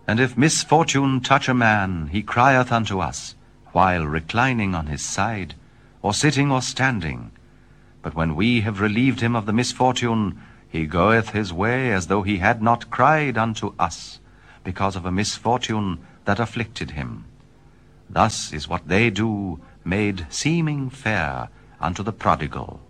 And if misfortune touch a man, he crieth unto us, while reclining on his side, or sitting or standing. But when we have relieved him of the misfortune, he goeth his way as though he had not cried unto us, because of a misfortune that afflicted him. Thus is what they do made seeming fair unto the prodigal.